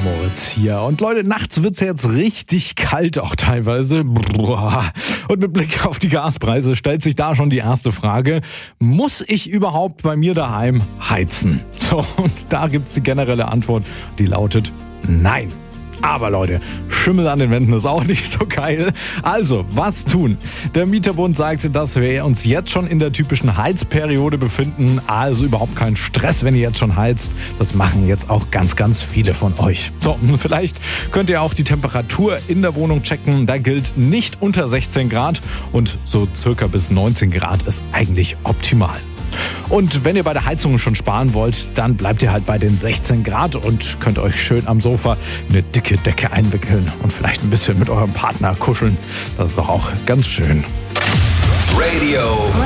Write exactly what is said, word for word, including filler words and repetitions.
Moritz hier. Und Leute, nachts wird's jetzt richtig kalt auch teilweise. Und mit Blick auf die Gaspreise stellt sich da schon die erste Frage: Muss ich überhaupt bei mir daheim heizen? So, und da gibt's die generelle Antwort, die lautet nein. Aber Leute, Schimmel an den Wänden ist auch nicht so geil. Also, was tun? Der Mieterbund sagte, dass wir uns jetzt schon in der typischen Heizperiode befinden. Also überhaupt kein Stress, wenn ihr jetzt schon heizt. Das machen jetzt auch ganz, ganz viele von euch. So, vielleicht könnt ihr auch die Temperatur in der Wohnung checken. Da gilt nicht unter sechzehn Grad und so circa bis neunzehn Grad ist eigentlich optimal. Und wenn ihr bei der Heizung schon sparen wollt, dann bleibt ihr halt bei den sechzehn Grad und könnt euch schön am Sofa eine dicke Decke einwickeln und vielleicht ein bisschen mit eurem Partner kuscheln. Das ist doch auch ganz schön. Radio